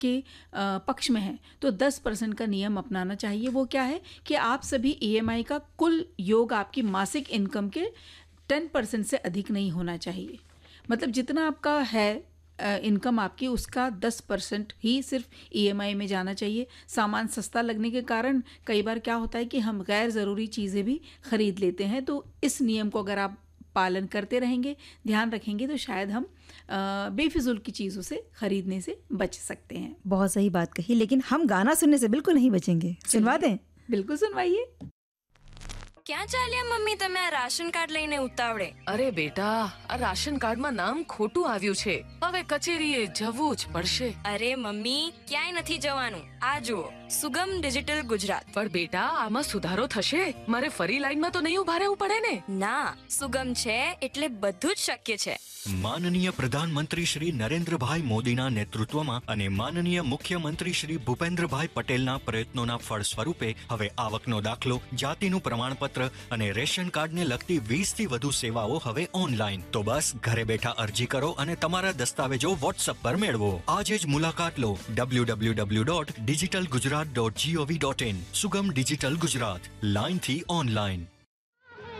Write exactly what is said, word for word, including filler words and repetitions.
के पक्ष में है तो दस परसेंट का नियम अपनाना चाहिए। वो क्या है कि आप सभी ईएमआई का कुल योग आपकी मासिक इनकम के टेन परसेंट से अधिक नहीं होना चाहिए। मतलब जितना आपका है इनकम आपकी, उसका दस परसेंट ही सिर्फ ईएमआई में जाना चाहिए। सामान सस्ता लगने के कारण कई बार क्या होता है कि हम गैर ज़रूरी चीज़ें भी खरीद लेते हैं। तो इस नियम को अगर आप पालन करते रहेंगे, ध्यान रखेंगे, तो शायद हम बेफिजूल की चीज़ों से खरीदने से बच सकते हैं। बहुत सही बात कही, लेकिन हम गाना सुनने से बिल्कुल नहीं बचेंगे। सुनवा दें? बिल्कुल सुनवाइए। ક્યાં ચાલ્યા મમ્મી તમે આ રાશન કાર્ડ લઈને ઉતાવળે? અરે બેટા, આ રાશન કાર્ડમાં નામ ખોટું આવ્યું છે, હવે કચેરીએ જવું જ પડશે. અરે મમ્મી, ક્યાંય નથી જવાનું, આ જુઓ સુગમ ડિજિટલ ગુજરાત. પણ બેટા, આમાં સુધારો થશે? મારે ફરી લાઈનમાં તો નહીં ઉભા રહેવું પડે ને? ના, સુગમ છે એટલે બધું જ શક્ય છે. માનનીય પ્રધાનમંત્રી શ્રી નરેન્દ્રભાઈ મોદીના નેતૃત્વમાં અને માનનીય મુખ્યમંત્રી શ્રી ભૂપેન્દ્રભાઈ પટેલના પ્રયત્નોના ફળ સ્વરૂપે હવે આવકનો દાખલો, જાતિનું પ્રમાણપત્ર અને રેશન કાર્ડને લગતી વીસ થી વધુ સેવાઓ હવે ઓનલાઈન. તો બસ ઘરે બેઠા અરજી કરો અને તમારા દસ્તાવેજો વોટ્સઅપ પર મેળવો. આજે જ મુલાકાત લો W W W dot digital Gujarat dot GOV dot in. સુગમ ડિજિટલ ગુજરાત, લાઈનથી ઓનલાઈન.